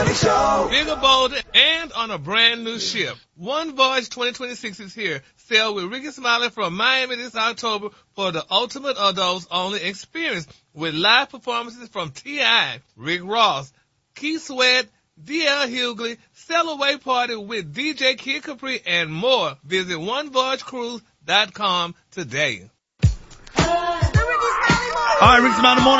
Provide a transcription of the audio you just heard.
Bigger, bolder, and on a brand new ship. One Voyage 2026 is here. Sail with Ricky Smiley from Miami this October for the ultimate adults-only experience with live performances from T.I., Rick Ross, Keith Sweat, D.L. Hughley, sail away party with DJ Kid Capri, and more. Visit OneVoyageCruise.com today. All right, Rick Smiley Morning.